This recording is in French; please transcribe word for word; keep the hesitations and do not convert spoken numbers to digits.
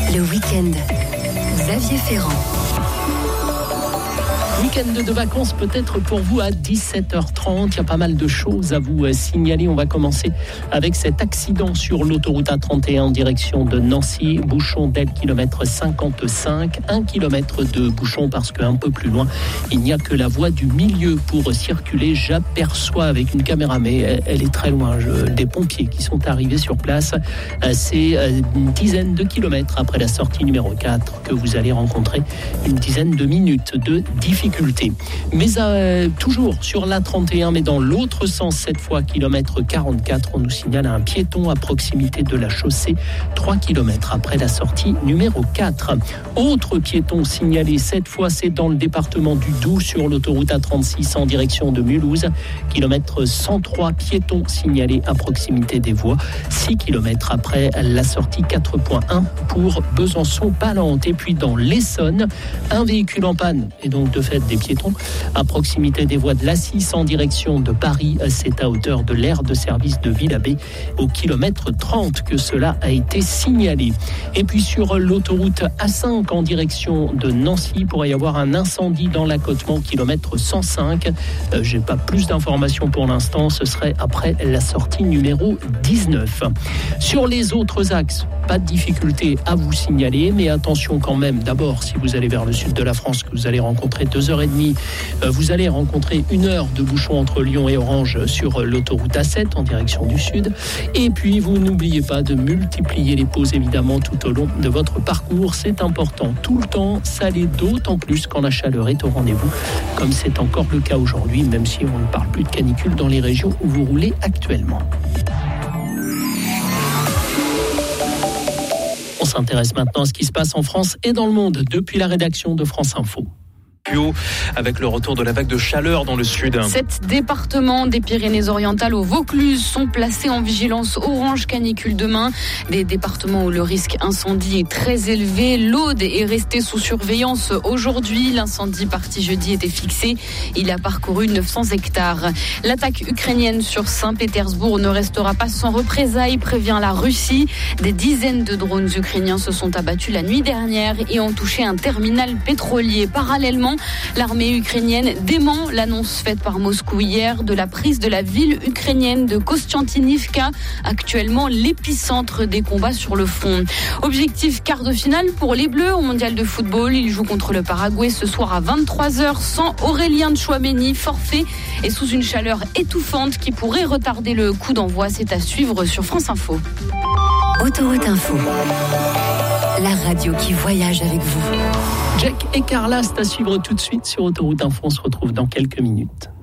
Le week-end, Xavier Ferrand. Week-end de vacances peut-être pour vous à dix-sept heures trente. Il y a pas mal de choses à vous signaler. On va commencer avec cet accident sur l'autoroute A trente et un en direction de Nancy. Bouchon dès le kilomètre cinquante-cinq. Un kilomètre de bouchon parce qu'un peu plus loin, il n'y a que la voie du milieu pour circuler. J'aperçois avec une caméra, mais elle est très loin, je, des pompiers qui sont arrivés sur place. C'est une dizaine de kilomètres après la sortie numéro quatre que vous allez rencontrer une dizaine de minutes de difficulté. Mais euh, toujours sur l'A trente et un, mais dans l'autre sens, cette fois, kilomètre quarante-quatre, on nous signale un piéton à proximité de la chaussée, trois kilomètres après la sortie numéro quatre. Autre piéton signalé, cette fois, c'est dans le département du Doubs, sur l'autoroute A trente-six en direction de Mulhouse, kilomètre cent trois, piéton signalé à proximité des voies, six kilomètres après la sortie quatre point un pour Besançon-Palente. Et puis dans l'Essonne, un véhicule en panne, et donc de fait des piétons à proximité des voies de l'A six en direction de Paris. C'est à hauteur de l'aire de service de Villabé au kilomètre trente que cela a été signalé. Et puis sur l'autoroute A cinq en direction de Nancy, il pourrait y avoir un incendie dans l'accotement kilomètre cent cinq. Euh, j'ai pas plus d'informations pour l'instant, ce serait après la sortie numéro dix-neuf. Sur les autres axes, pas de difficulté à vous signaler, mais attention quand même, d'abord si vous allez vers le sud de la France, que vous allez rencontrer deux heures et demie, euh, vous allez rencontrer une heure de bouchon entre Lyon et Orange sur l'autoroute A sept en direction du sud. Et puis vous n'oubliez pas de multiplier les pauses évidemment tout au long de votre parcours, c'est important tout le temps, ça l'est d'autant plus quand la chaleur est au rendez-vous, comme c'est encore le cas aujourd'hui, même si on ne parle plus de canicule dans les régions où vous roulez actuellement. On s'intéresse maintenant à ce qui se passe en France et dans le monde depuis la rédaction de France Info. Avec le retour de la vague de chaleur dans le sud. Sept départements des Pyrénées-Orientales au Vaucluse sont placés en vigilance orange canicule demain. Des départements où le risque incendie est très élevé. L'Aude est resté sous surveillance aujourd'hui. L'incendie parti jeudi était fixé. Il a parcouru neuf cents hectares. L'attaque ukrainienne sur Saint-Pétersbourg ne restera pas sans représailles, prévient la Russie. Des dizaines de drones ukrainiens se sont abattus la nuit dernière et ont touché un terminal pétrolier. Parallèlement, l'armée ukrainienne dément l'annonce faite par Moscou hier de la prise de la ville ukrainienne de Kostiantynivka, actuellement l'épicentre des combats sur le front. Objectif quart de finale pour les Bleus au mondial de football. Ils jouent contre le Paraguay ce soir à vingt-trois heures sans Aurélien Tchouaméni, forfait et sous une chaleur étouffante qui pourrait retarder le coup d'envoi. C'est à suivre sur France Info. Autoroute Info, la radio qui voyage avec vous. Jack et Carla, c'est à suivre tout de suite sur Autoroute Info. On se retrouve dans quelques minutes.